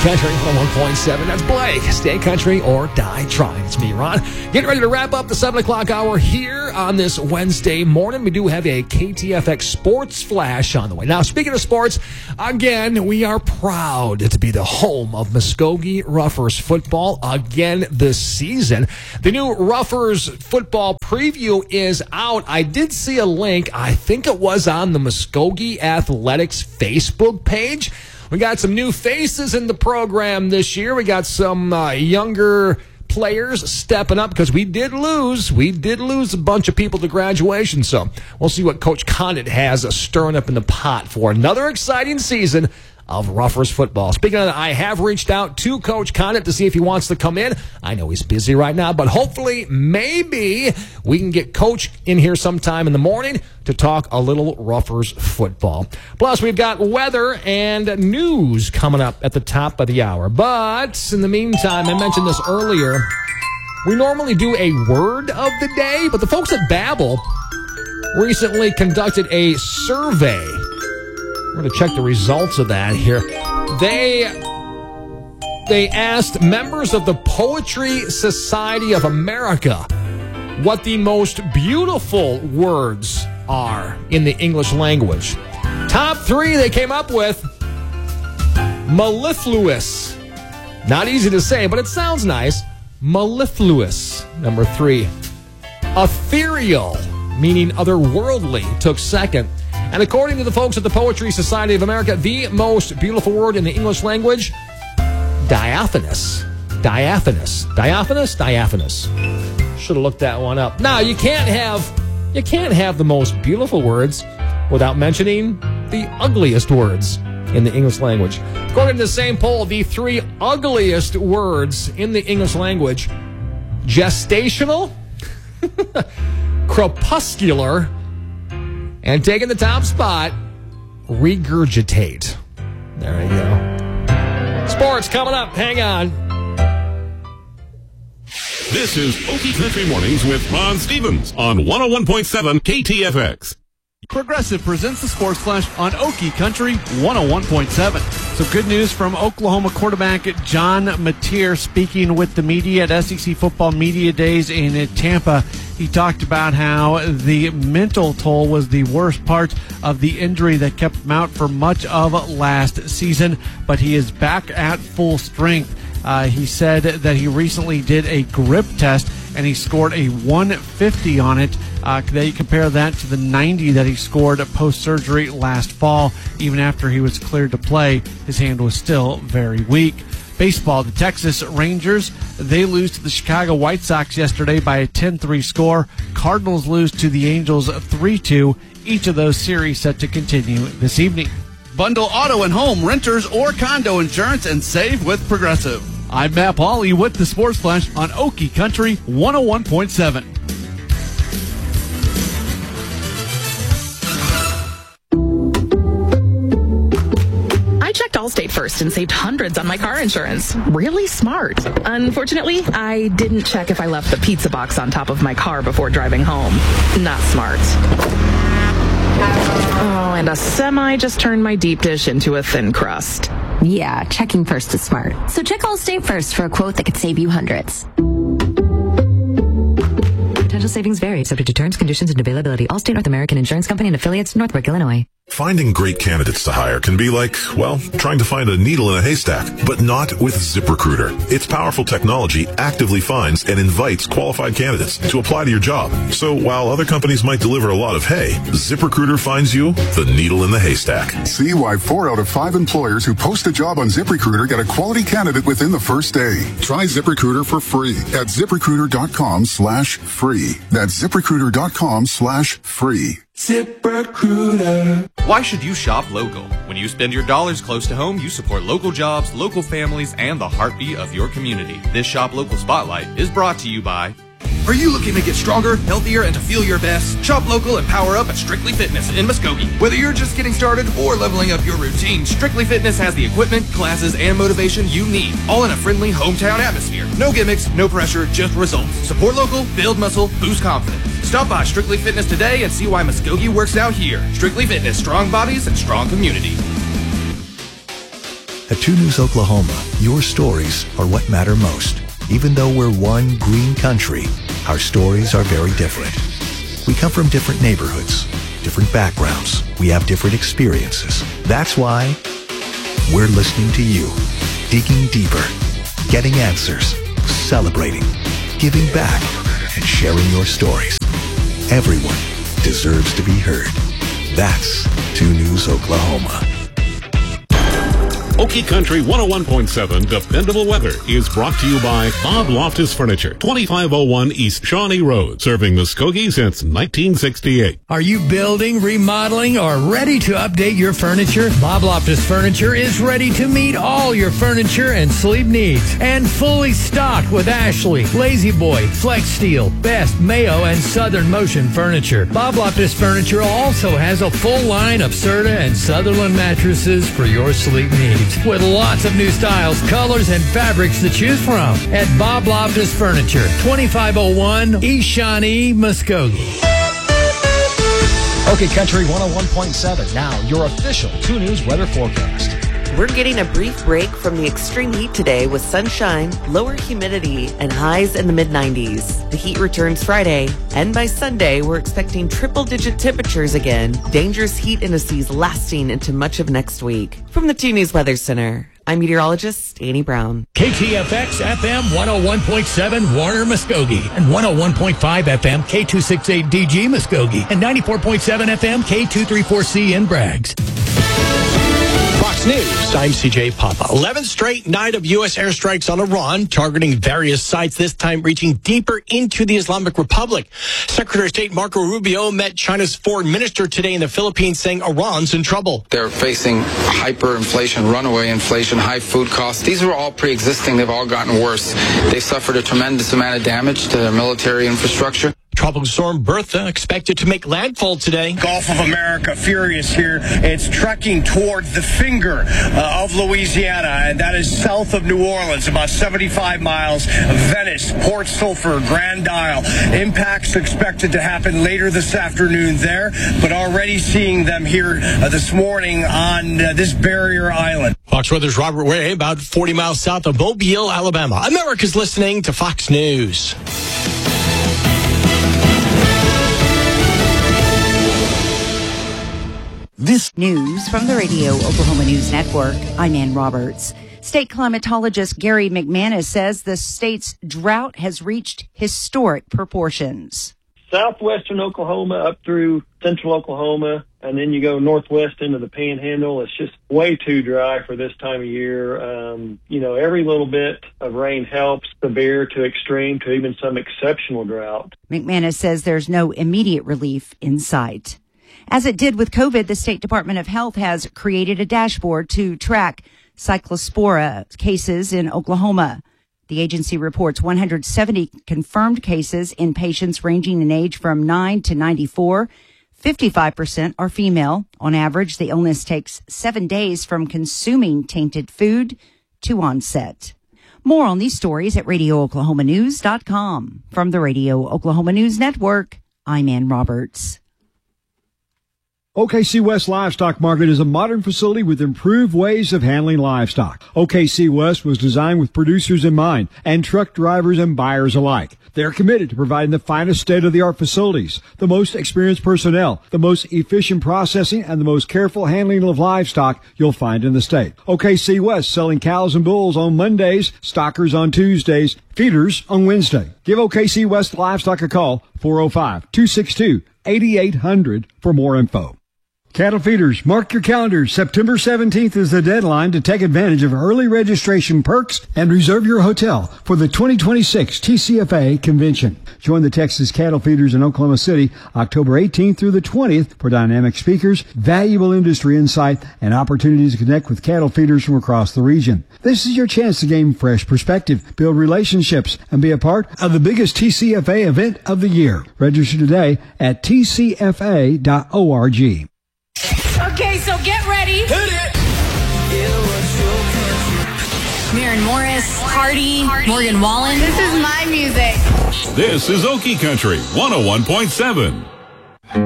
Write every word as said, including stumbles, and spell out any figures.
Country one oh one point seven. That's Blake. Stay country or die trying. It's me, Ron. Getting ready to wrap up the seven o'clock hour here on this Wednesday morning. We do have a K T F X Sports Flash on the way. Now, speaking of sports, again, we are proud to be the home of Muskogee Ruffers football again this season. The new Ruffers football preview is out. I did see a link. I think it was on the Muskogee Athletics Facebook page. We got some new faces in the program this year. We got some uh, younger players stepping up because we did lose. We did lose a bunch of people to graduation. So we'll see what Coach Condit has uh, stirring up in the pot for another exciting season of Ruffers football. Speaking of that, I have reached out to Coach Condit to see if he wants to come in. I know he's busy right now, but hopefully, maybe we can get Coach in here sometime in the morning to talk a little Ruffers football. Plus, we've got weather and news coming up at the top of the hour. But in the meantime, I mentioned this earlier, we normally do a word of the day, but the folks at Babbel recently conducted a survey. We're going to check the results of that here. They they asked members of the Poetry Society of America what the most beautiful words are in the English language. Top three they came up with: mellifluous. Not easy to say, but it sounds nice. Mellifluous, number three. Ethereal, meaning otherworldly, took second. And according to the folks at the Poetry Society of America, the most beautiful word in the English language, diaphanous. Diaphanous. Diaphanous? Diaphanous. Should have looked that one up. Now, you can't have you can't have the most beautiful words without mentioning the ugliest words in the English language. According to the same poll, the three ugliest words in the English language: gestational, crepuscular, and taking the top spot, regurgitate. There you go. Sports coming up. Hang on. This is Okie Country Mornings with Ron Stevens on one oh one point seven K T F X. Progressive presents the Sports Flash on Okie Country one oh one point seven. So good news from Oklahoma quarterback John Mateer speaking with the media at S E C Football Media Days in Tampa. He talked about how the mental toll was the worst part of the injury that kept him out for much of last season, but he is back at full strength. Uh, he said that he recently did a grip test and he scored a one fifty on it. Uh, they compare that to the ninety that he scored post-surgery last fall. Even after he was cleared to play, his hand was still very weak. Baseball, the Texas Rangers, they lose to the Chicago White Sox yesterday by a ten three score. Cardinals lose to the Angels three two. Each of those series set to continue this evening. Bundle auto and home, renters, or condo insurance and save with Progressive. I'm Matt Pauley with the Sports Flash on Okie Country one oh one point seven. Checked Allstate first and saved hundreds on my car insurance. Really smart. Unfortunately, I didn't check if I left the pizza box on top of my car before driving home. Not smart. Oh, and a semi just turned my deep dish into a thin crust. Yeah, checking first is smart. So check Allstate first for a quote that could save you hundreds. Potential savings vary, subject to terms, conditions, and availability. Allstate North American Insurance Company and affiliates, Northbrook, Illinois. Finding great candidates to hire can be like, well, trying to find a needle in a haystack, but not with ZipRecruiter. Its powerful technology actively finds and invites qualified candidates to apply to your job. So while other companies might deliver a lot of hay, ZipRecruiter finds you the needle in the haystack. See why four out of five employers who post a job on ZipRecruiter get a quality candidate within the first day. Try ZipRecruiter for free at ZipRecruiter.com slash free. That's ZipRecruiter.com slash free. ZipRecruiter. Why should you shop local? When you spend your dollars close to home, you support local jobs, local families, and the heartbeat of your community. This Shop Local Spotlight is brought to you by... Are you looking to get stronger, healthier, and to feel your best? Shop local and power up at Strictly Fitness in Muskogee. Whether you're just getting started or leveling up your routine, Strictly Fitness has the equipment, classes, and motivation you need, all in a friendly hometown atmosphere. No gimmicks, no pressure, just results. Support local, build muscle, boost confidence. Stop by Strictly Fitness today and see why Muskogee works out here. Strictly Fitness, strong bodies and strong community. At two News Oklahoma, your stories are what matter most. Even though we're one green country, our stories are very different. We come from different neighborhoods, different backgrounds. We have different experiences. That's why we're listening to you, digging deeper, getting answers, celebrating, giving back, and sharing your stories. Everyone deserves to be heard. That's two News Oklahoma. Okie Country one oh one point seven Dependable Weather is brought to you by Bob Loftus Furniture, twenty-five oh one East Shawnee Road, serving Muskogee since nineteen sixty-eight. Are you building, remodeling, or ready to update your furniture? Bob Loftus Furniture is ready to meet all your furniture and sleep needs, and fully stocked with Ashley, Lazy Boy, Flex Steel, Best, Mayo, and Southern Motion furniture. Bob Loftus Furniture also has a full line of Serta and Sutherland mattresses for your sleep needs, with lots of new styles, colors, and fabrics to choose from at Bob Loftus Furniture, twenty-five oh one East Shawnee, Muskogee. Okay, Country one oh one point seven. Now, your official two News weather forecast. We're getting a brief break from the extreme heat today with sunshine, lower humidity, and highs in the mid nineties. The heat returns Friday, and by Sunday, we're expecting triple-digit temperatures again. Dangerous heat indices lasting into much of next week. From the two News Weather Center, I'm meteorologist Annie Brown. K T F X F M one oh one point seven Warner Muskogee, and one oh one point five F M K two sixty-eight D G Muskogee, and ninety-four point seven F M K two thirty-four C in Braggs. Fox News, I'm C J Papa. eleventh straight night of U S airstrikes on Iran, targeting various sites, this time reaching deeper into the Islamic Republic. Secretary of State Marco Rubio met China's foreign minister today in the Philippines, saying Iran's in trouble. They're facing hyperinflation, runaway inflation, high food costs. These were all pre-existing. They've all gotten worse. They've suffered a tremendous amount of damage to their military infrastructure. Tropical storm Bertha expected to make landfall today. Gulf of America furious here. It's trekking towards the finger uh, of Louisiana, and that is south of New Orleans, about seventy-five miles. Venice, Port Sulphur, Grand Isle. Impacts expected to happen later this afternoon there, but already seeing them here uh, this morning on uh, this barrier island. Fox Weather's Robert Way, about forty miles south of Mobile, Alabama. America's listening to Fox News. This news from the Radio Oklahoma News Network. I'm Ann Roberts. State climatologist Gary McManus says the state's drought has reached historic proportions. Southwestern Oklahoma up through central Oklahoma, and then you go northwest into the Panhandle. It's just way too dry for this time of year. Um, you know, every little bit of rain helps, severe to extreme to even some exceptional drought. McManus says there's no immediate relief in sight. As it did with COVID, the State Department of Health has created a dashboard to track cyclospora cases in Oklahoma. The agency reports one hundred seventy confirmed cases in patients ranging in age from nine to ninety-four. fifty-five percent are female. On average, the illness takes seven days from consuming tainted food to onset. More on these stories at radio oklahoma news dot com. From the Radio Oklahoma News Network, I'm Ann Roberts. O K C West Livestock Market is a modern facility with improved ways of handling livestock. O K C West was designed with producers in mind and truck drivers and buyers alike. They're committed to providing the finest state-of-the-art facilities, the most experienced personnel, the most efficient processing, and the most careful handling of livestock you'll find in the state. O K C West selling cows and bulls on Mondays, stockers on Tuesdays, feeders on Wednesday. Give O K C West Livestock a call, four oh five, two six two, eight eight hundred for more info. Cattle feeders, mark your calendars. September seventeenth is the deadline to take advantage of early registration perks and reserve your hotel for the twenty twenty-six T C F A convention. Join the Texas Cattle Feeders in Oklahoma City October eighteenth through the twentieth for dynamic speakers, valuable industry insight, and opportunities to connect with cattle feeders from across the region. This is your chance to gain fresh perspective, build relationships, and be a part of the biggest T C F A event of the year. Register today at T C F A dot org. Okay, so get ready. Hit it. Maren Morris, Cardi, Morgan Wallen. This is my music. This is Okie Country one oh one point seven.